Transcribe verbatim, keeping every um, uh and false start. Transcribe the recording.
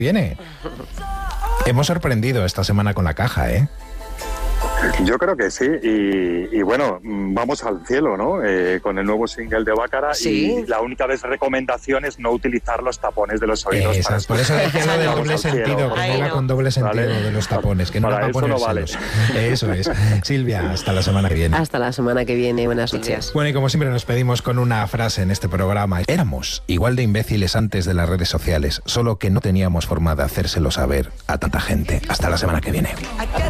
viene. Hemos sorprendido esta semana con la caja, ¿eh? Yo creo que sí, y, y bueno, vamos al cielo, ¿no? Eh, con el nuevo single de Bácara, ¿Sí? Y la única vez recomendación es no utilizar los tapones de los oídos. Esas, para por eso decía lo del Vamos doble al cielo, sentido, por que Ay, no va no. con doble sentido Vale. de los tapones, que no Para va para eso no vale. ponérselos. Eso es. Silvia, hasta la semana que viene. Hasta la semana que viene. Buenas noches. Bueno, y como siempre nos pedimos con una frase en este programa. Éramos igual de imbéciles antes de las redes sociales, solo que no teníamos forma de hacérselo saber a tanta gente. Hasta la semana que viene.